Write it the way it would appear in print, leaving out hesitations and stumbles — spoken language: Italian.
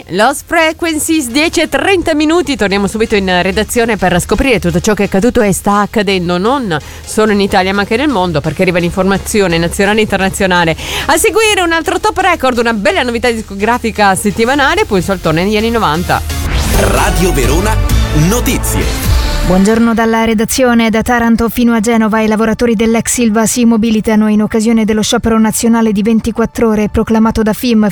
Lost Frequencies, 10:30 minuti. Torniamo subito in redazione per scoprire tutto ciò che è accaduto e sta accadendo non solo in Italia ma anche nel mondo, perché arriva l'informazione nazionale e internazionale. A seguire un altro top record, una bella novità discografica settimanale, poi il soltone negli anni 90. Radio Verona Notizie. Buongiorno dalla redazione. Da Taranto fino a Genova i lavoratori dell'ex Ilva si mobilitano in occasione dello sciopero nazionale di 24 ore proclamato da FIM,